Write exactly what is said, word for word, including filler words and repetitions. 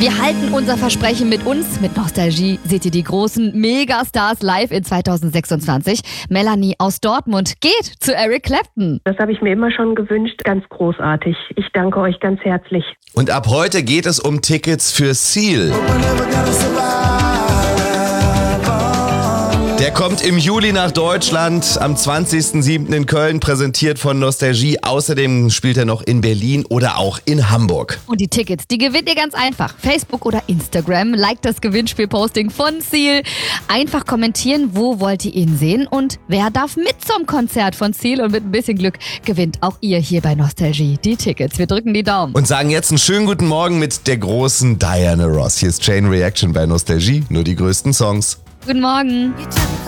Wir halten unser Versprechen mit uns. Mit Nostalgie seht ihr die großen Megastars live in zweitausendsechsundzwanzig. Melanie aus Dortmund geht zu Eric Clapton. Das habe ich mir immer schon gewünscht. Ganz großartig. Ich danke euch ganz herzlich. Und ab heute geht es um Tickets für Seal. Der kommt im Juli nach Deutschland, am zwanzigsten siebten in Köln, präsentiert von Nostalgie. Außerdem spielt er noch in Berlin oder auch in Hamburg. Und die Tickets, die gewinnt ihr ganz einfach. Facebook oder Instagram. Liked das Gewinnspielposting von Seal. Einfach kommentieren, wo wollt ihr ihn sehen und wer darf mit zum Konzert von Seal. Und mit ein bisschen Glück gewinnt auch ihr hier bei Nostalgie die Tickets. Wir drücken die Daumen. Und sagen jetzt einen schönen guten Morgen mit der großen Diana Ross. Hier ist Chain Reaction bei Nostalgie. Nur die größten Songs. Guten Morgen.